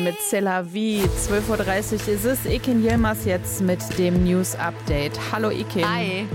mit Tel Aviv. 12.30 Uhr ist es. Ikin Yilmaz jetzt mit dem News Update. Hallo Ikin. Hi.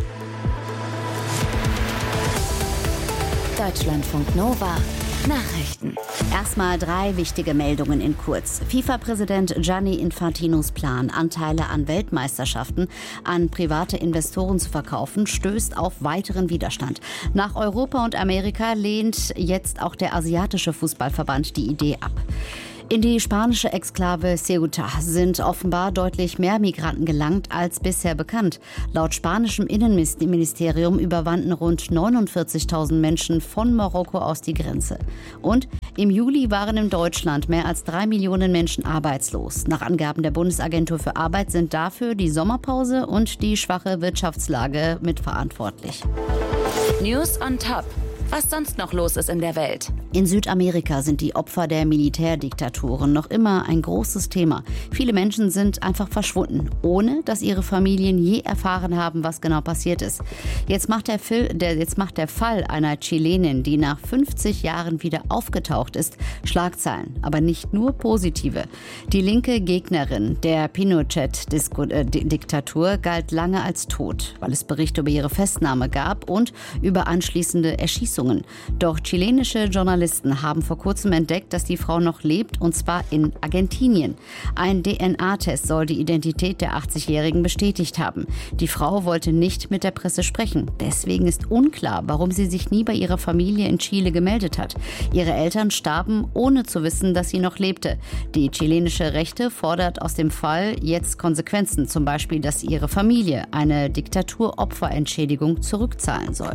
Deutschlandfunk Nova. Nachrichten. Erstmal 3 wichtige Meldungen in kurz. FIFA-Präsident Gianni Infantinos Plan, Anteile an Weltmeisterschaften an private Investoren zu verkaufen, stößt auf weiteren Widerstand. Nach Europa und Amerika lehnt jetzt auch der asiatische Fußballverband die Idee ab. In die spanische Exklave Ceuta sind offenbar deutlich mehr Migranten gelangt als bisher bekannt. Laut spanischem Innenministerium überwanden rund 49.000 Menschen von Marokko aus die Grenze. Und im Juli waren in Deutschland mehr als 3 Millionen Menschen arbeitslos. Nach Angaben der Bundesagentur für Arbeit sind dafür die Sommerpause und die schwache Wirtschaftslage mitverantwortlich. News on Top. Was sonst noch los ist in der Welt. In Südamerika sind die Opfer der Militärdiktaturen noch immer ein großes Thema. Viele Menschen sind einfach verschwunden, ohne dass ihre Familien je erfahren haben, was genau passiert ist. Jetzt macht der Fall einer Chilenin, die nach 50 Jahren wieder aufgetaucht ist, Schlagzeilen, aber nicht nur positive. Die linke Gegnerin der Pinochet-Diktatur galt lange als tot, weil es Berichte über ihre Festnahme gab und über anschließende Erschießungen. Doch chilenische Journalisten haben vor kurzem entdeckt, dass die Frau noch lebt, und zwar in Argentinien. Ein DNA-Test soll die Identität der 80-Jährigen bestätigt haben. Die Frau wollte nicht mit der Presse sprechen. Deswegen ist unklar, warum sie sich nie bei ihrer Familie in Chile gemeldet hat. Ihre Eltern starben, ohne zu wissen, dass sie noch lebte. Die chilenische Rechte fordert aus dem Fall jetzt Konsequenzen, zum Beispiel, dass ihre Familie eine Diktaturopferentschädigung zurückzahlen soll.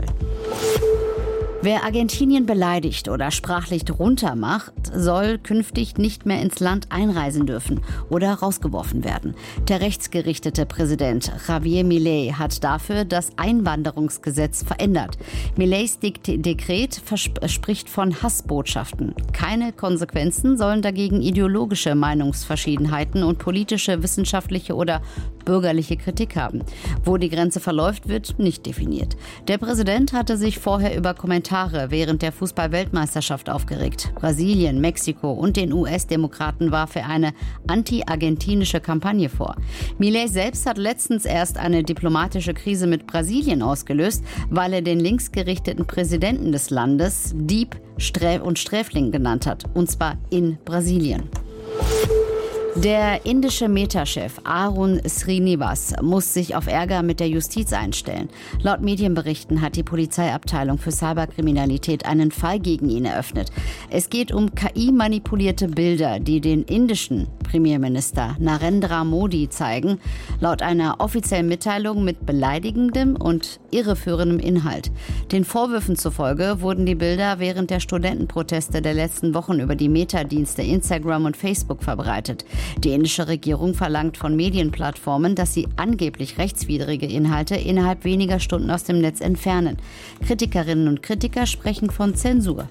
Wer Argentinien beleidigt oder sprachlich runtermacht, soll künftig nicht mehr ins Land einreisen dürfen oder rausgeworfen werden. Der rechtsgerichtete Präsident Javier Milei hat dafür das Einwanderungsgesetz verändert. Mileis Dekret spricht von Hassbotschaften. Keine Konsequenzen sollen dagegen ideologische Meinungsverschiedenheiten und politische, wissenschaftliche oder bürgerliche Kritik haben. Wo die Grenze verläuft, wird nicht definiert. Der Präsident hatte sich vorher über Kommentare während der Fußball-Weltmeisterschaft aufgeregt. Brasilien, Mexiko und den US-Demokraten warf er eine anti-argentinische Kampagne vor. Milei selbst hat letztens erst eine diplomatische Krise mit Brasilien ausgelöst, weil er den linksgerichteten Präsidenten des Landes Dieb und Sträfling genannt hat, und zwar in Brasilien. Der indische Meta-Chef Arun Srinivas muss sich auf Ärger mit der Justiz einstellen. Laut Medienberichten hat die Polizeiabteilung für Cyberkriminalität einen Fall gegen ihn eröffnet. Es geht um KI-manipulierte Bilder, die den indischen Premierminister Narendra Modi zeigen, laut einer offiziellen Mitteilung mit beleidigendem und irreführendem Inhalt. Den Vorwürfen zufolge wurden die Bilder während der Studentenproteste der letzten Wochen über die Meta-Dienste Instagram und Facebook verbreitet. Die indische Regierung verlangt von Medienplattformen, dass sie angeblich rechtswidrige Inhalte innerhalb weniger Stunden aus dem Netz entfernen. Kritikerinnen und Kritiker sprechen von Zensur.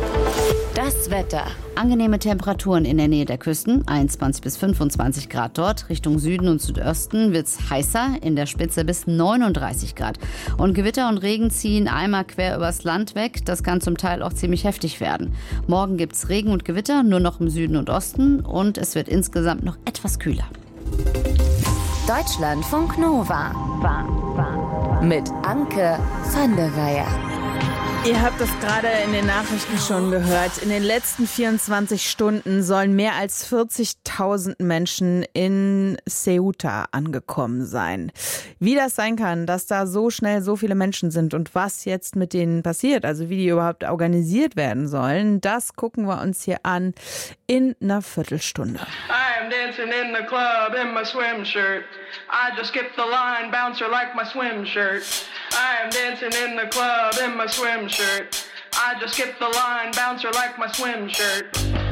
Das Wetter. Angenehme Temperaturen in der Nähe der Küsten, 21 bis 25 Grad dort. Richtung Süden und Südosten wird es heißer, in der Spitze bis 39 Grad. Und Gewitter und Regen ziehen einmal quer übers Land weg. Das kann zum Teil auch ziemlich heftig werden. Morgen gibt es Regen und Gewitter, nur noch im Süden und Osten. Und es wird insgesamt noch etwas kühler. Deutschlandfunk Nova. Mit Anke van der Weyer. Ihr habt das gerade in den Nachrichten schon gehört. In den letzten 24 Stunden sollen mehr als 40.000 Menschen in Ceuta angekommen sein. Wie das sein kann, dass da so schnell so viele Menschen sind und was jetzt mit denen passiert, also wie die überhaupt organisiert werden sollen, das gucken wir uns hier an in einer Viertelstunde. I am dancing in the club in my swim shirt. I just skipped the line, bouncer like my swim shirt. I am dancing in the club in my swim shirt. I just skipped the line, bouncer like my swim shirt.